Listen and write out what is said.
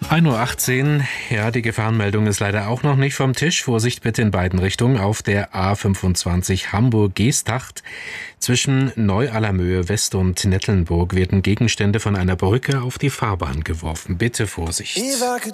1:18 Uhr. Ja, die Gefahrenmeldung ist leider auch noch nicht vom Tisch. Vorsicht bitte in beiden Richtungen. Auf der A25 Hamburg-Geesthacht zwischen Neu-Allermöhe West und Nettelnburg werden Gegenstände von einer Brücke auf die Fahrbahn geworfen. Bitte Vorsicht.